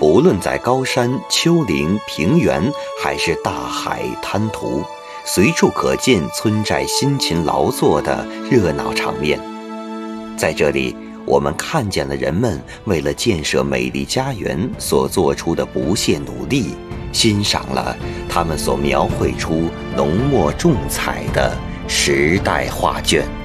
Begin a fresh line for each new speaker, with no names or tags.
无论在高山、丘陵、平原，还是大海滩涂，随处可见村寨辛勤劳作的热闹场面。在这里，我们看见了人们为了建设美丽家园所做出的不懈努力，欣赏了他们所描绘出浓墨重彩的时代画卷。